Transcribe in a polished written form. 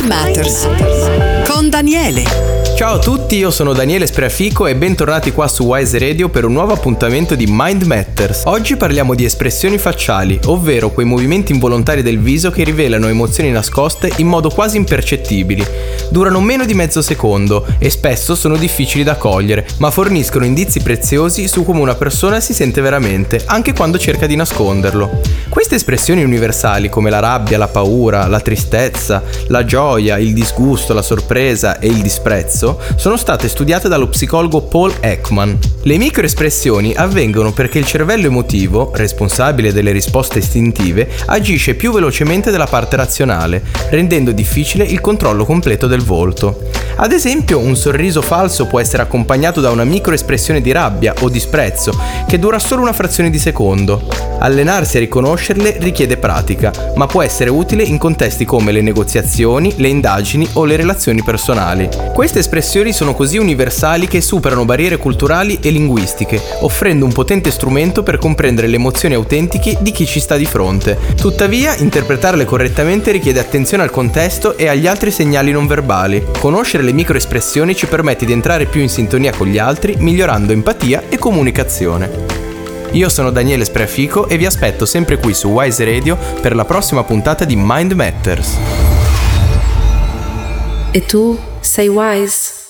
Matters con Daniele. Ciao a tutti, io sono Daniele Spreafico e bentornati qua su Wise Radio per un nuovo appuntamento di Mind Matters. Oggi parliamo di espressioni facciali, ovvero quei movimenti involontari del viso che rivelano emozioni nascoste in modo quasi impercettibili. Durano meno di mezzo secondo e spesso sono difficili da cogliere, ma forniscono indizi preziosi su come una persona si sente veramente, anche quando cerca di nasconderlo. Queste espressioni universali come la rabbia, la paura, la tristezza, la gioia, il disgusto, la sorpresa e il disprezzo sono state studiate dallo psicologo Paul Ekman. Le microespressioni avvengono perché il cervello emotivo, responsabile delle risposte istintive, agisce più velocemente della parte razionale, rendendo difficile il controllo completo del volto. Ad esempio, un sorriso falso può essere accompagnato da una microespressione di rabbia o disprezzo che dura solo una frazione di secondo. Allenarsi a riconoscerle richiede pratica, ma può essere utile in contesti come le negoziazioni, le indagini o le relazioni personali. Queste espressioni sono così universali che superano barriere culturali e linguistiche, offrendo un potente strumento per comprendere le emozioni autentiche di chi ci sta di fronte. Tuttavia, interpretarle correttamente richiede attenzione al contesto e agli altri segnali non verbali. Conoscere le microespressioni ci permette di entrare più in sintonia con gli altri, migliorando empatia e comunicazione. Io sono Daniele Spreafico e vi aspetto sempre qui su Wise Radio per la prossima puntata di Mind Matters. E tu sei wise?